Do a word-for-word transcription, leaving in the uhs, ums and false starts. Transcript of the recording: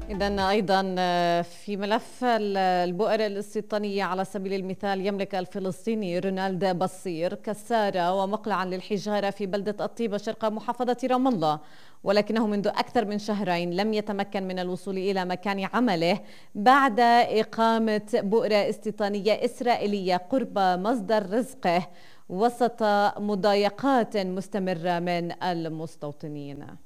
إذن أيضا في ملف البؤر الاستيطانية على سبيل المثال، يملك الفلسطيني رونالد بصير كسارة ومقلعا للحجارة في بلدة الطيبة شرق محافظة رام الله، ولكنه منذ أكثر من شهرين لم يتمكن من الوصول إلى مكان عمله بعد إقامة بؤرة استيطانية إسرائيلية قرب مصدر رزقه وسط مضايقات مستمرة من المستوطنين.